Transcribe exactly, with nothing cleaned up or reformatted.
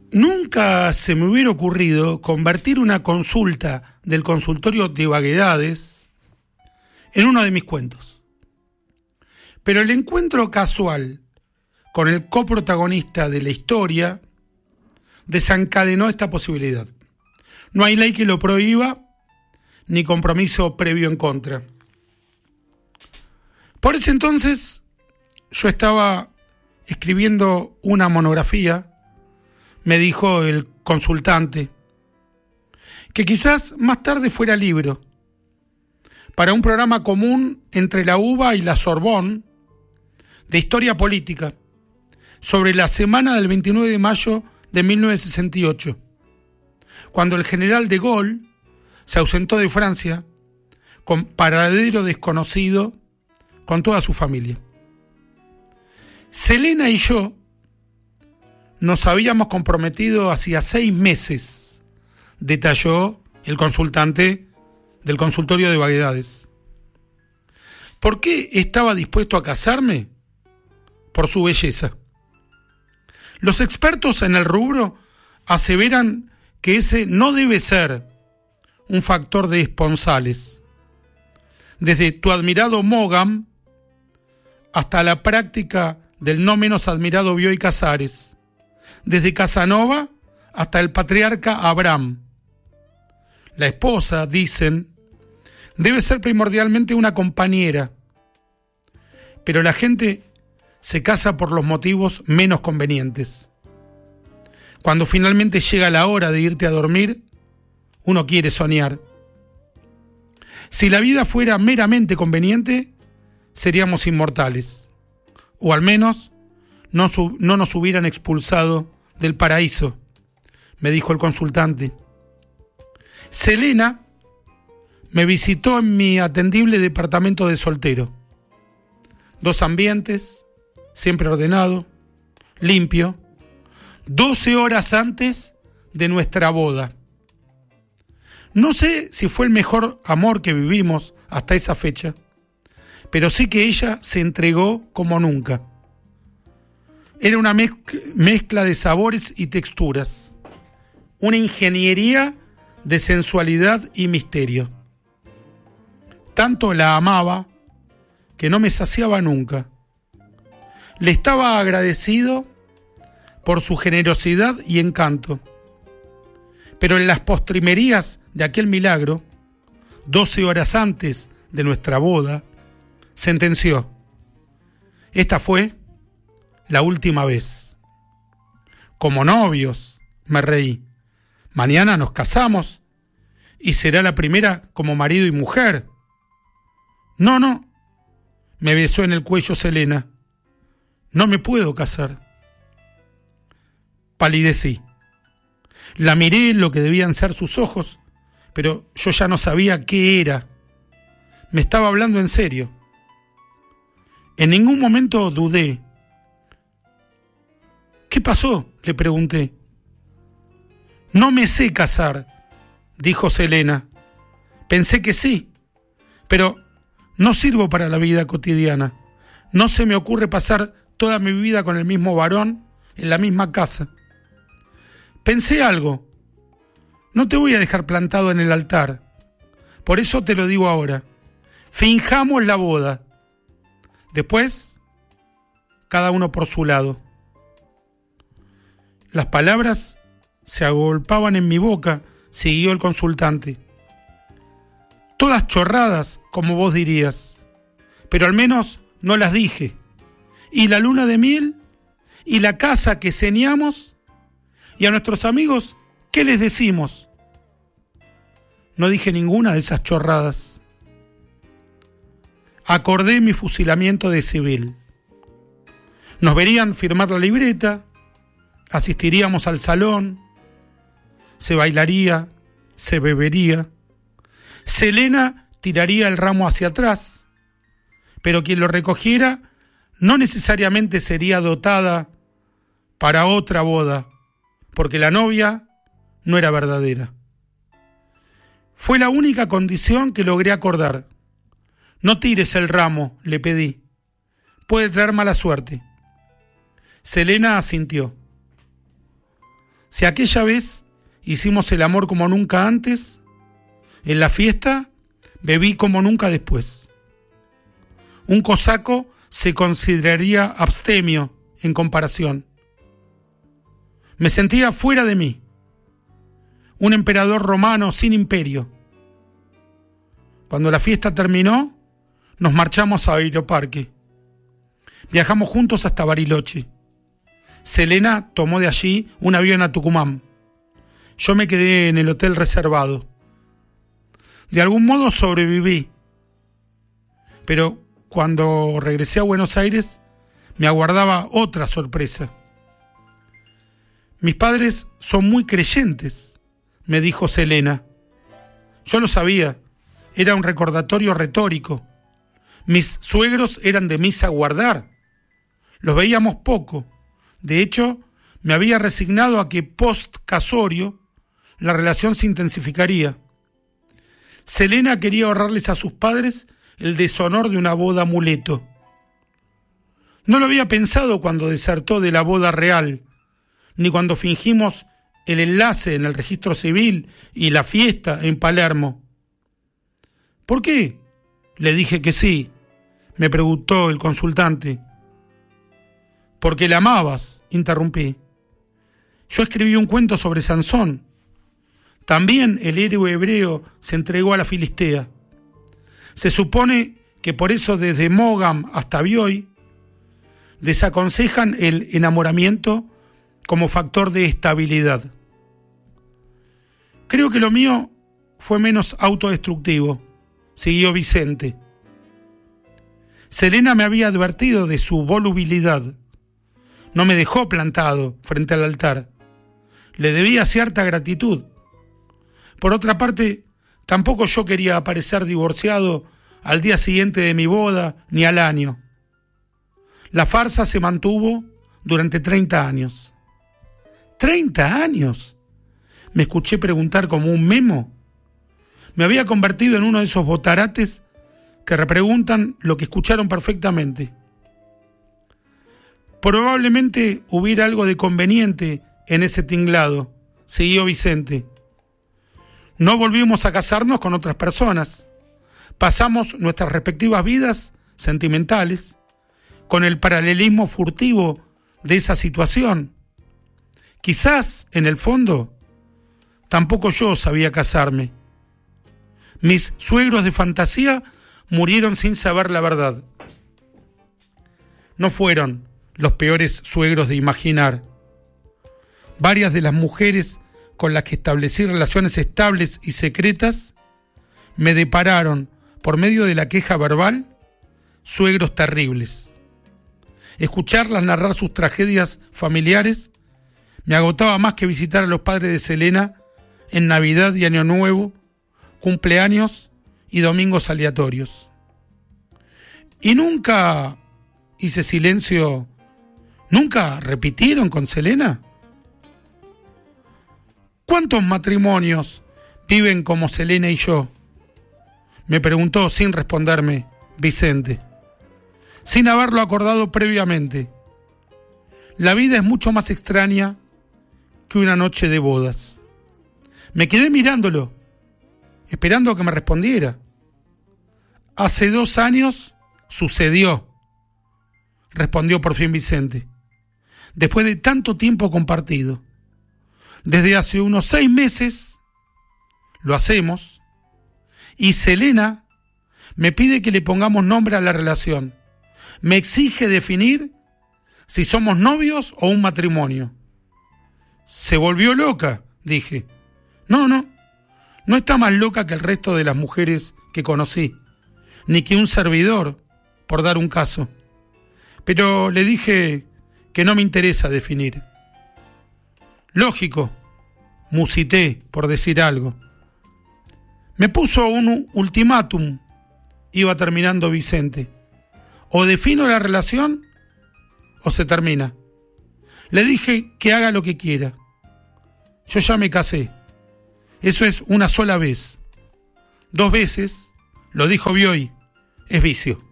Nunca se me hubiera ocurrido convertir una consulta del consultorio de vaguedades en uno de mis cuentos. Pero el encuentro casual con el coprotagonista de la historia desencadenó esta posibilidad. No hay ley que lo prohíba, ni compromiso previo en contra. Por ese entonces, yo estaba escribiendo una monografía, me dijo el consultante, que quizás más tarde fuera libro, para un programa común entre la U B A y la Sorbonne, de historia política, sobre la semana del veintinueve de mayo de mil novecientos sesenta y ocho, cuando el general de Gaulle se ausentó de Francia con paradero desconocido con toda su familia. Selena y yo nos habíamos comprometido hacía seis meses, detalló el consultante del consultorio de vaguedades. ¿Por qué estaba dispuesto a casarme? Por su belleza. Los expertos en el rubro aseveran que ese no debe ser un factor de esponsales. Desde tu admirado Mogam hasta la práctica del no menos admirado Bioy Casares, desde Casanova hasta el patriarca Abraham. La esposa, dicen, debe ser primordialmente una compañera, pero la gente se casa por los motivos menos convenientes. Cuando finalmente llega la hora de irte a dormir, uno quiere soñar. Si la vida fuera meramente conveniente, seríamos inmortales, o al menos no, sub- no nos hubieran expulsado del paraíso, me dijo el consultante. Selena me visitó en mi atendible departamento de soltero. Dos ambientes, siempre ordenado, limpio, doce horas antes de nuestra boda. No sé si fue el mejor amor que vivimos hasta esa fecha, pero sí que ella se entregó como nunca. Era una mezc- mezcla de sabores y texturas, una ingeniería de sensualidad y misterio. Tanto la amaba que no me saciaba nunca. Le estaba agradecido por su generosidad y encanto. Pero en las postrimerías de aquel milagro, doce horas antes de nuestra boda, sentenció: esta fue la última vez. Como novios, me reí. Mañana nos casamos y será la primera como marido y mujer. No, no, me besó en el cuello Selena. No me puedo casar. Palidecí. La miré en lo que debían ser sus ojos, pero yo ya no sabía qué era. Me estaba hablando en serio. En ningún momento dudé. ¿Qué pasó?, le pregunté. No me sé casar, dijo Selena. Pensé que sí, pero no sirvo para la vida cotidiana. No se me ocurre pasar toda mi vida con el mismo varón en la misma casa. Pensé algo. No te voy a dejar plantado en el altar. Por eso te lo digo ahora. Finjamos la boda. Después, cada uno por su lado. Las palabras se agolpaban en mi boca, siguió el consultante. Todas chorradas, como vos dirías, pero al menos no las dije. ¿Y la luna de miel? ¿Y la casa que señamos? ¿Y a nuestros amigos qué les decimos? No dije ninguna de esas chorradas. Acordé mi fusilamiento de civil. Nos verían firmar la libreta, asistiríamos al salón, se bailaría, se bebería. Selena tiraría el ramo hacia atrás, pero quien lo recogiera no necesariamente sería dotada para otra boda, porque la novia no era verdadera. Fue la única condición que logré acordar. No tires el ramo, le pedí. Puede traer mala suerte. Selena asintió. Si aquella vez hicimos el amor como nunca antes, en la fiesta bebí como nunca después. Un cosaco se consideraría abstemio en comparación. Me sentía fuera de mí, un emperador romano sin imperio. Cuando la fiesta terminó, nos marchamos a Aeroparque. Viajamos juntos hasta Bariloche. Selena tomó de allí un avión a Tucumán. Yo me quedé en el hotel reservado. De algún modo sobreviví. Pero cuando regresé a Buenos Aires, me aguardaba otra sorpresa. Mis padres son muy creyentes, me dijo Selena. Yo lo sabía, era un recordatorio retórico. Mis suegros eran de misa a guardar. Los veíamos poco. De hecho, me había resignado a que post-casorio la relación se intensificaría. Selena quería ahorrarles a sus padres el deshonor de una boda amuleto. No lo había pensado cuando desertó de la boda real, ni cuando fingimos el enlace en el registro civil y la fiesta en Palermo. ¿Por qué? Le dije que sí, me preguntó el consultante. Porque la amabas, interrumpí. Yo escribí un cuento sobre Sansón. También el héroe hebreo se entregó a la Filistea. Se supone que por eso desde Mogam hasta Bioy desaconsejan el enamoramiento como factor de estabilidad. Creo que lo mío fue menos autodestructivo, siguió Vicente. Selena me había advertido de su volubilidad. No me dejó plantado frente al altar. Le debía cierta gratitud. Por otra parte, tampoco yo quería aparecer divorciado al día siguiente de mi boda ni al año. La farsa se mantuvo durante treinta años. ¿treinta años? Me escuché preguntar como un memo. Me había convertido en uno de esos botarates que repreguntan lo que escucharon perfectamente. Probablemente hubiera algo de conveniente en ese tinglado, siguió Vicente. No volvimos a casarnos con otras personas. Pasamos nuestras respectivas vidas sentimentales con el paralelismo furtivo de esa situación. Quizás, en el fondo, tampoco yo sabía casarme. Mis suegros de fantasía murieron sin saber la verdad. No fueron los peores suegros de imaginar. Varias de las mujeres con las que establecí relaciones estables y secretas me depararon, por medio de la queja verbal, suegros terribles. Escucharlas narrar sus tragedias familiares me agotaba más que visitar a los padres de Selena en Navidad y Año Nuevo, cumpleaños y domingos aleatorios. Y nunca hice silencio. ¿Nunca repitieron con Selena? ¿Cuántos matrimonios viven como Selena y yo? Me preguntó sin responderme Vicente, sin haberlo acordado previamente. La vida es mucho más extraña que una noche de bodas. Me quedé mirándolo, esperando que me respondiera. Hace dos años sucedió, respondió por fin Vicente. Después de tanto tiempo compartido. Desde hace unos seis meses lo hacemos y Selena me pide que le pongamos nombre a la relación. Me exige definir si somos novios o un matrimonio. Se volvió loca, dije. No, no, no está más loca que el resto de las mujeres que conocí, ni que un servidor, por dar un caso. Pero le dije que no me interesa definir. Lógico, musité, por decir algo. Me puso un ultimátum, iba terminando Vicente. O defino la relación o se termina. Le dije que haga lo que quiera. Yo ya me casé. Eso es una sola vez. Dos veces, lo dijo Bioy, es vicio.